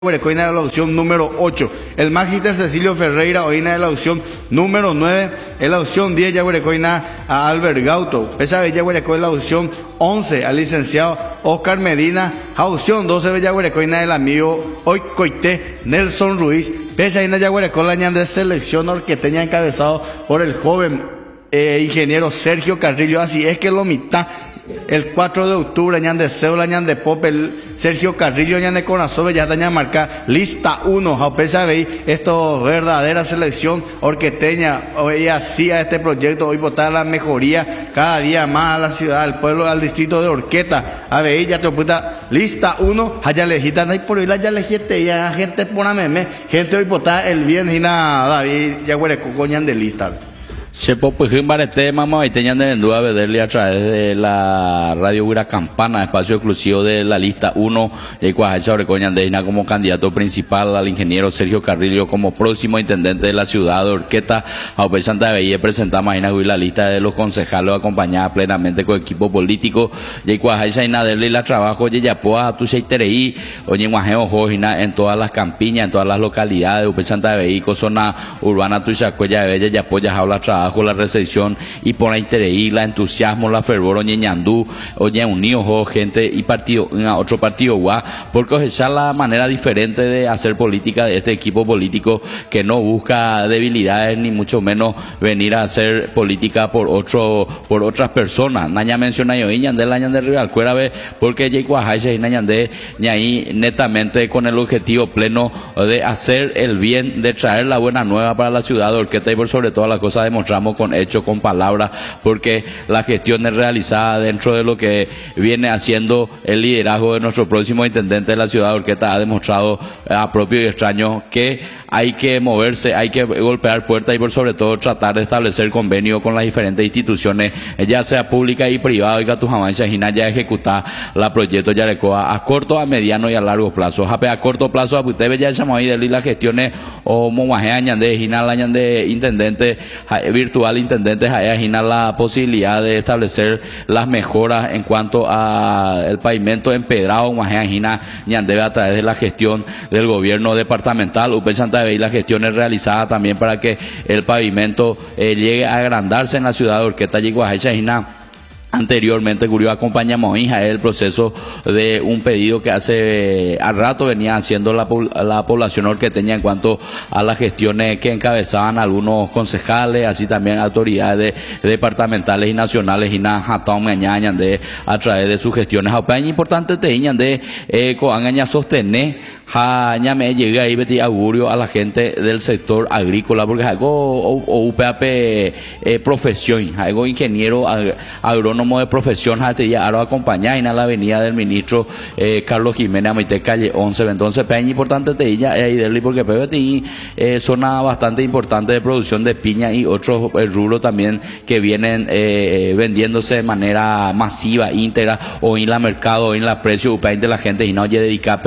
Yaguarecoina de la opción número 8. El Magíster Cecilio Ferreira Oina de la opción número 9. En la opción 10 Yaguarecoina a Albert Gauto. Pesa de Yaguarecoina en la opción 11 al licenciado Oscar Medina. A opción 12 de Yaguarecoina del amigo Oicoite Nelson Ruiz. Pesa de Yaguarecoina de selección orqueteña encabezado por el joven ingeniero Sergio Carrillo. Así es que lo mitad. El 4 de octubre, añan de Cédula, añan de Pop, el Sergio Carrillo, añan de Corazón, ya añan marca lista 1. A pesar de esto, verdadera selección orqueteña, hoy hacía este proyecto, hoy votar la mejoría cada día más a la ciudad, al pueblo, al distrito de Orqueta. A ver, ya te puta lista 1, allá lejita, no hay por hoy la ya lejete, ya gente pona meme, gente hoy votar el bien y nada, David, ya huereco coñan de lista. Chepo pues barete mamá y tenían de duda verle a través de la radio Huira Campana, espacio exclusivo de la lista 1, y Cuajacha Orecoñan de Ina como candidato principal, al ingeniero Sergio Carrillo como próximo intendente de la ciudad de Orqueta. A Opel Santa Bella presentamos ahí la lista de los concejales acompañada plenamente con equipo político, y Cuajacha Ina de la trabajo y Yapoa tu Seitereí, oye Guajeo Jojina en todas las campiñas, en todas las localidades de Opel Santa Bella, zona urbana Tuchacuella de Bella y apoya a la trabajo, la recepción y por ahí la entusiasmo, la fervor, oye ñandú, oye unido gente y partido, otro partido guá, porque es la manera diferente de hacer política de este equipo político que no busca debilidades ni mucho menos venir a hacer política por otras personas. Naña menciona yo ñandé la ñandé Rival Cuérave porque Yecuajay ñandé ñaí netamente con el objetivo pleno de hacer el bien, de traer la buena nueva para la ciudad de Orqueta y por sobre todas las cosas demostramos con hechos, con palabras, porque la gestión es realizada dentro de lo que viene haciendo el liderazgo de nuestro próximo intendente de la ciudad de Orqueta. Ha demostrado a propio y extraño que hay que moverse, hay que golpear puertas y por sobre todo tratar de establecer convenio con las diferentes instituciones, ya sea pública y privada, y que tu jamancha ya ejecutar la proyecto Yarecoa a corto, a mediano y a largo plazo. A corto plazo, a usted ya llamó ahí de las gestiones o momaje añande, ginal añande intendente virtual intendente gina la posibilidad de establecer las mejoras en cuanto a el pavimento empedrado gina ñandebe a través de la gestión del gobierno departamental. Upel Santa Fe, la gestión es realizada también para que el pavimento llegue a agrandarse en la ciudad de Orqueta y Guajacha. Anteriormente Curio acompañamos hija el proceso de un pedido que hace a rato venía haciendo la población orqueteña en cuanto a las gestiones que encabezaban algunos concejales, así también autoridades departamentales y nacionales y de a través de sus gestiones. Es importante de coangaña sostener ya me llegué ahí betí augurio a la gente del sector agrícola porque algo o UPAP profesión, algo ingeniero agrónomo de profesión, ya ahora acompañar en la avenida del ministro Carlos Jiménez Amite calle 11. Entonces es importante te ella ahí de porque betí zona bastante importante de producción de piña y otros rubros también que vienen vendiéndose de manera masiva, íntegra o en la mercado o en la precio UPAP de la gente y no oye dedicar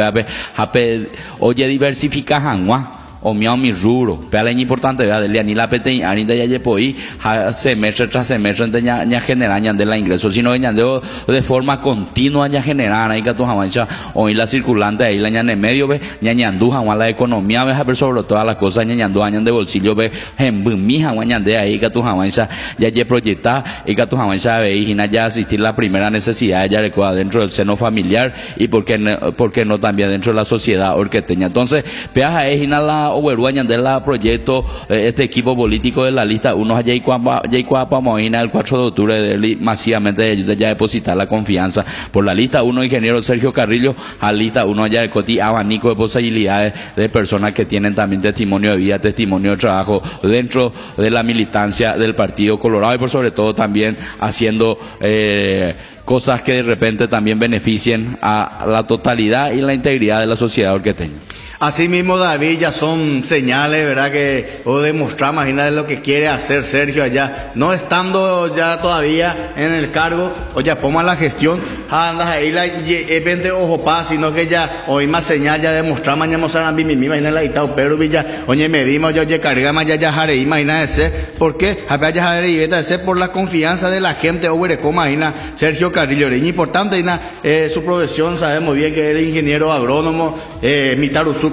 oye diversifica hanwa o mi rubro, pero es importante ¿verdad? Ni la pete ni de ya llepo y semestre tras semestre ya generan de la ingreso, sino que de forma continua ya generan ahí que tu jamancha o la circulante ahí la ñane medio ve ñandu jamás la economía ve ver sobre todas las cosas ñandu añan de bolsillo ve en mi jamás de ahí que tu jamancha ya proyecta y que tu jamancha ve y ya asistir la primera necesidad ya recuerda dentro del seno familiar y porque no también dentro de la sociedad orqueteña. Entonces peaja es la Oberuaña de la proyecto este equipo político de la lista unos allá y cuapa Moina el 4 de octubre de masivamente ya depositar la confianza por la lista 1 ingeniero Sergio Carrillo a lista 1 allá de Coti abanico de posibilidades de personas que tienen también testimonio de vida, testimonio de trabajo dentro de la militancia del Partido Colorado y por sobre todo también haciendo cosas que de repente también beneficien a la totalidad y la integridad de la sociedad orqueteña. Asimismo, David, ya son señales, ¿verdad? Que o demostrar, imagínate lo que quiere hacer Sergio allá, no estando ya todavía en el cargo, o ya ponga la gestión, andas ahí la evente ojo paz, sino que ya hoy más señal ya demostrar mañana a mi imagínate la guitarra, pero villa, oye medimos, oye carga ya jare, imagínate, ¿por qué? Ya jare y vete a por la confianza de la gente, o imagina Sergio Carrillo, es importante, su profesión, sabemos bien que es ingeniero agrónomo, Mitaru